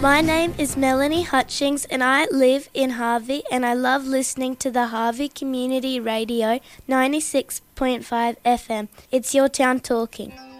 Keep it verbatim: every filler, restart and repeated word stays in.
My name is Melanie Hutchings and I live in Harvey and I love listening to the Harvey Community Radio ninety-six point five F M. It's your town talking.